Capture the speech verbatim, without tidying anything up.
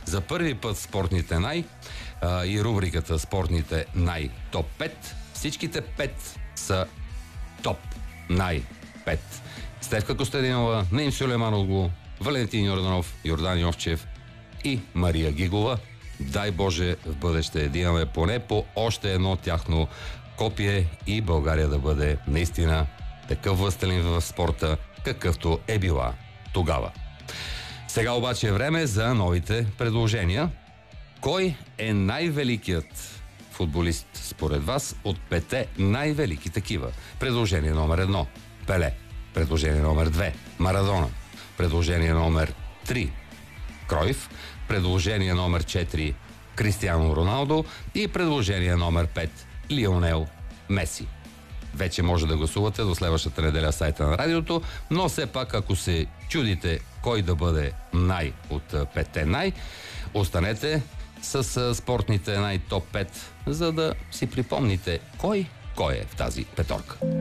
За първи път спортните най а, и рубриката спортните най топ пет. Всичките пет са топ най пет. Стефка Костадинова, Наим Сюлеймановглу, Валентин Йорданов, Йордан Йовчев и Мария Гигова. Дай Боже в бъдеще да имаме поне по още едно тяхно копие и България да бъде наистина такъв властелин в спорта, какъвто е била тогава. Сега обаче е време за новите предложения. Кой е най-великият футболист според вас от пете най-велики такива? Предложение номер едно – Пеле. Предложение номер две – Марадона. Предложение номер три – Кройф. Предложение номер четири – Кристиано Роналдо. И предложение номер пет – Лионел Меси. Вече може да гласувате до следващата неделя в сайта на радиото, но все пак, ако се чудите кой да бъде най от петте най, останете с спортните най топ пет, за да си припомните кой кой е в тази петорка.